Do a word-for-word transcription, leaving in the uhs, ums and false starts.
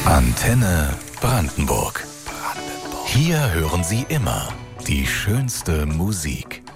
Antenne Brandenburg. Hier hören Sie immer die schönste Musik.